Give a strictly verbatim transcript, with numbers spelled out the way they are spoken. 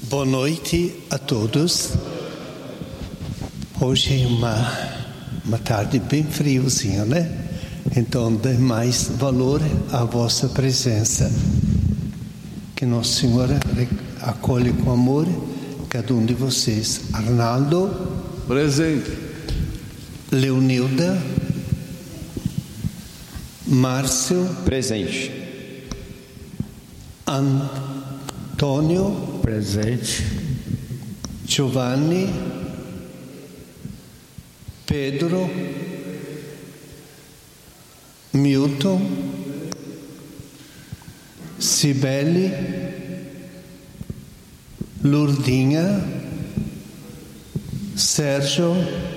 Boa noite a todos. Hoje é uma, uma tarde bem friozinha, né? Então dê mais valor à vossa presença. Que Nossa Senhora acolhe com amor cada um de vocês. Arnaldo. Presente. Leonilda. Márcio. Presente. Antônio. Presente. Giovanni. Pedro. Milton. Cibele. Lurdinha. Sérgio.